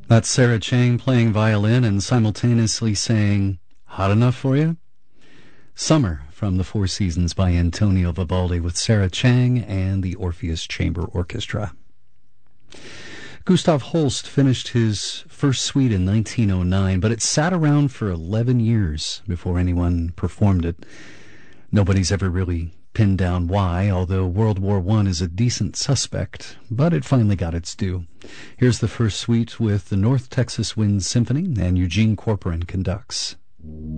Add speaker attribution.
Speaker 1: That's Sarah Chang playing violin and simultaneously saying, "Hot enough for you?" Summer from the Four Seasons by Antonio Vivaldi with Sarah Chang and the Orpheus Chamber Orchestra. Gustav Holst finished his first suite in 1909, but it sat around for 11 years before anyone performed it. Nobody's ever really pinned down why, although World War I is a decent suspect, but it finally got its due. Here's the first suite with the North Texas Wind Symphony, and Eugene Corporon conducts.